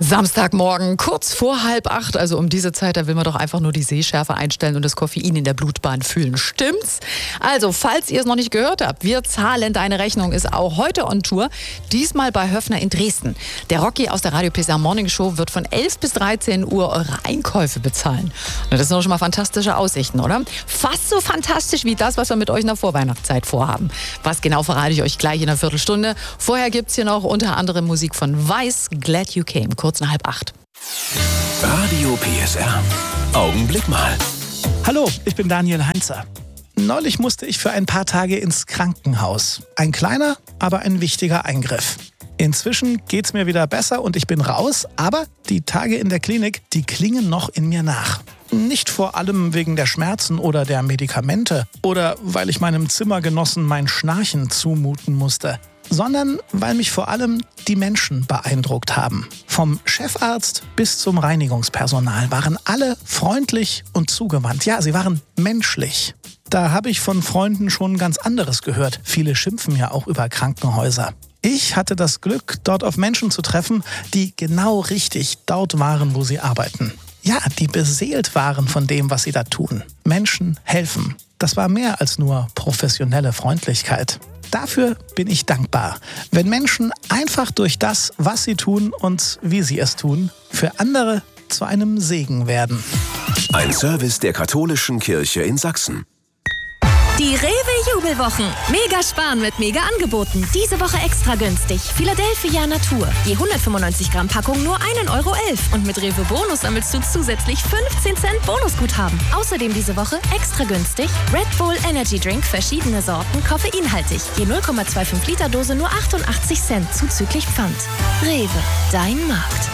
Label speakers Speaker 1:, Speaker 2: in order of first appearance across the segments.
Speaker 1: Samstagmorgen, kurz vor 7:30, also um diese Zeit, da will man doch einfach nur die Sehschärfe einstellen und das Koffein in der Blutbahn fühlen. Stimmt's? Also, falls ihr es noch nicht gehört habt, wir zahlen deine Rechnung ist auch heute on Tour, diesmal bei Höffner in Dresden. Der Rocky aus der Radio PSR Morning Show wird von 11 bis 13 Uhr eure Einkäufe bezahlen. Na, das sind doch schon mal fantastische Aussichten, oder? Fast so fantastisch wie das, was wir mit euch in der Vorweihnachtszeit vorhaben. Was genau, verrate ich euch gleich in einer Viertelstunde. Vorher gibt's hier noch unter anderem Musik von Weiß, Glad You Came. Kurz nach 7:30.
Speaker 2: Radio PSR. Augenblick mal.
Speaker 3: Hallo, ich bin Daniel Heinzer. Neulich musste ich für ein paar Tage ins Krankenhaus. Ein kleiner, aber ein wichtiger Eingriff. Inzwischen geht's mir wieder besser und ich bin raus, aber die Tage in der Klinik, die klingen noch in mir nach. Nicht vor allem wegen der Schmerzen oder der Medikamente oder weil ich meinem Zimmergenossen mein Schnarchen zumuten musste, sondern weil mich vor allem die Menschen beeindruckt haben. Vom Chefarzt bis zum Reinigungspersonal waren alle freundlich und zugewandt. Ja, sie waren menschlich. Da habe ich von Freunden schon ganz anderes gehört. Viele schimpfen ja auch über Krankenhäuser. Ich hatte das Glück, dort auf Menschen zu treffen, die genau richtig dort waren, wo sie arbeiten. Ja, die beseelt waren von dem, was sie da tun. Menschen helfen. Das war mehr als nur professionelle Freundlichkeit. Dafür bin ich dankbar, wenn Menschen einfach durch das, was sie tun und wie sie es tun, für andere zu einem Segen werden.
Speaker 2: Ein Service der Katholischen Kirche in Sachsen.
Speaker 4: Die Rewe-Jubelwochen. Mega sparen mit Mega-Angeboten. Diese Woche extra günstig. Philadelphia Natur. Je 195 Gramm Packung nur 1,11 € Und mit Rewe Bonus sammelst du zusätzlich 15 Cent Bonusguthaben. Außerdem diese Woche extra günstig Red Bull Energy Drink, verschiedene Sorten, koffeinhaltig. Je 0,25 Liter Dose nur 88 Cent zuzüglich Pfand. Rewe, dein Markt.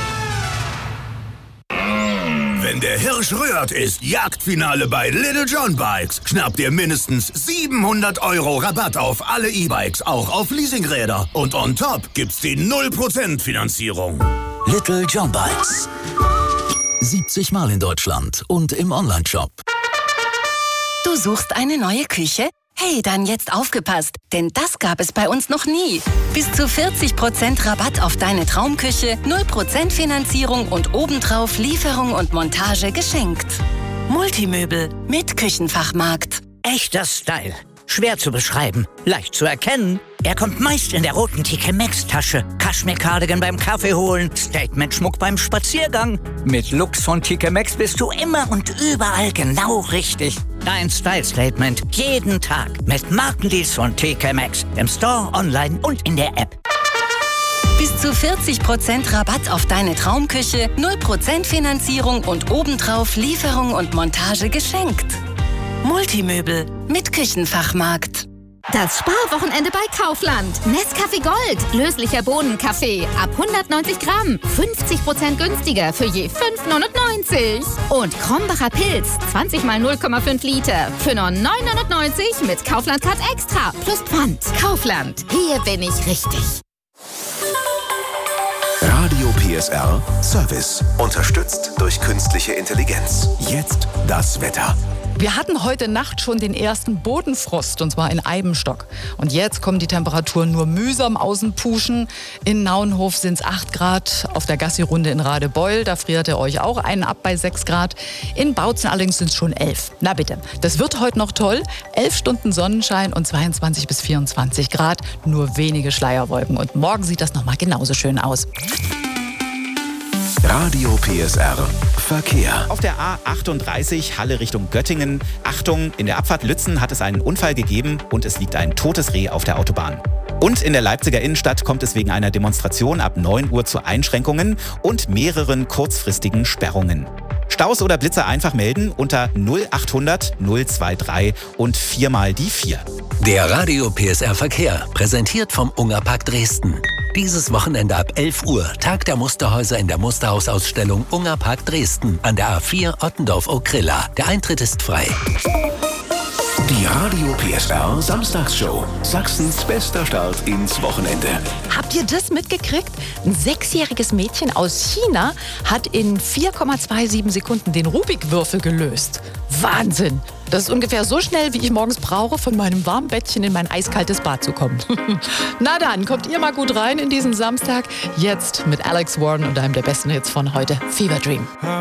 Speaker 5: Wenn der Hirsch rührt, ist Jagdfinale bei Little John Bikes. Schnappt ihr mindestens 700 € Rabatt auf alle E-Bikes, auch auf Leasingräder. Und on top gibt's die 0% Finanzierung.
Speaker 6: Little John Bikes. 70 Mal in Deutschland und im Onlineshop.
Speaker 7: Du suchst eine neue Küche? Hey, dann jetzt aufgepasst, denn das gab es bei uns noch nie. Bis zu 40% Rabatt auf deine Traumküche, 0% Finanzierung und obendrauf Lieferung und Montage geschenkt. Multimöbel mit Küchenfachmarkt.
Speaker 8: Echter Style. Schwer zu beschreiben, leicht zu erkennen. Er kommt meist in der roten TK Maxx Tasche. Kaschmir-Cardigan beim Kaffee holen, Statement-Schmuck beim Spaziergang. Mit Looks von TK Maxx bist du immer und überall genau richtig. Dein Style-Statement jeden Tag mit Markendeals von TK Maxx. Im Store, online und in der App.
Speaker 7: Bis zu 40% Rabatt auf deine Traumküche, 0% Finanzierung und obendrauf Lieferung und Montage geschenkt. Multimöbel mit Küchenfachmarkt.
Speaker 9: Das Sparwochenende bei Kaufland. Nescafé Gold, löslicher Bohnenkaffee. Ab 190 Gramm, 50% günstiger für je 5,99 €. Und Krombacher Pilz, 20 mal 0,5 Liter. Für nur 9,99 € mit Kaufland-Card Extra. Plus Pfand. Kaufland, hier bin ich richtig.
Speaker 2: Radio PSR Service. Unterstützt durch künstliche Intelligenz. Jetzt das Wetter.
Speaker 1: Wir hatten heute Nacht schon den ersten Bodenfrost, und zwar in Eibenstock. Und jetzt kommen die Temperaturen nur mühsam außen puschen. In Nauenhof sind es 8 Grad, auf der Gassi-Runde in Radebeul, da friert ihr euch auch einen ab bei 6 Grad. In Bautzen allerdings sind es schon 11. Na bitte, das wird heute noch toll. 11 Stunden Sonnenschein und 22 bis 24 Grad, nur wenige Schleierwolken. Und morgen sieht das nochmal genauso schön aus.
Speaker 2: Radio PSR Verkehr.
Speaker 10: Auf der A38 Halle Richtung Göttingen. Achtung, in der Abfahrt Lützen hat es einen Unfall gegeben und es liegt ein totes Reh auf der Autobahn. Und in der Leipziger Innenstadt kommt es wegen einer Demonstration ab 9 Uhr zu Einschränkungen und mehreren kurzfristigen Sperrungen. Staus oder Blitzer einfach melden unter 0800 023 und 4 mal die 4.
Speaker 6: Der Radio PSR Verkehr, präsentiert vom Ungerpark Dresden. Dieses Wochenende ab 11 Uhr, Tag der Musterhäuser in der Musterhausausstellung Ungerpark Dresden an der A4 Ottendorf-Okrilla. Der Eintritt ist frei.
Speaker 2: Die Radio PSR Samstagsshow. Sachsens bester Start ins Wochenende.
Speaker 1: Habt ihr das mitgekriegt? Ein 6-jähriges Mädchen aus China hat in 4,27 Sekunden den Rubik-Würfel gelöst. Wahnsinn! Das ist ungefähr so schnell, wie ich morgens brauche, von meinem warmen Bettchen in mein eiskaltes Bad zu kommen. Na dann, kommt ihr mal gut rein in diesen Samstag. Jetzt mit Alex Warren und einem der besten Hits von heute, Fever Dream.